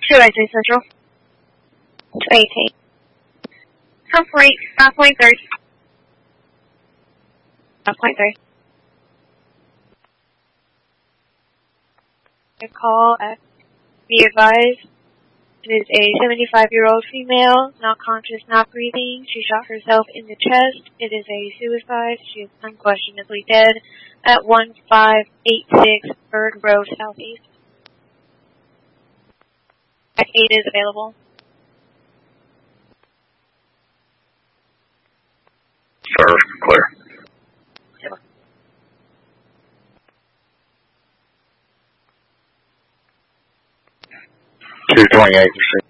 218 Central. 218. Complete 5.3. 5.3. A call at be advised. It is a 75-year-old female, not conscious, not breathing. She shot herself in the chest. It is a suicide. She is unquestionably dead at 1586 Bird Road Southeast. Act 8 is available. Sir, clear. 228.